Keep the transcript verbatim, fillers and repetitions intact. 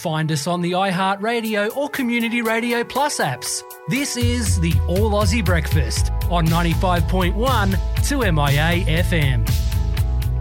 Find us on the iHeartRadio or Community Radio Plus apps. This is the All Aussie Breakfast on ninety-five point one two M I A F M.